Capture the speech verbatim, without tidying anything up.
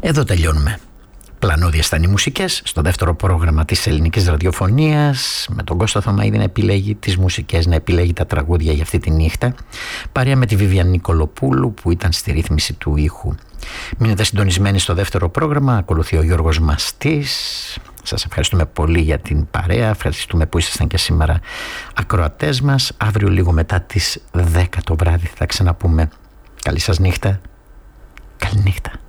Εδώ τελειώνουμε. Πλανώδιες ήταν οι μουσικές στο δεύτερο πρόγραμμα της ελληνικής ραδιοφωνίας, με τον Κώστα Θωμαίδη να επιλέγει τις μουσικές, να επιλέγει τα τραγούδια για αυτή τη νύχτα, παρέα με τη Βίβιαν Νικολοπούλου που ήταν στη ρύθμιση του ήχου. Μείνετε συντονισμένοι στο δεύτερο πρόγραμμα, ακολουθεί ο Γιώργος Μαστής. Σας ευχαριστούμε πολύ για την παρέα, ευχαριστούμε που ήσασταν και σήμερα ακροατές μας. Αύριο λίγο μετά τις δέκα το βράδυ θα ξαναπούμε. Καλή σας νύχτα. Καλή νύχτα.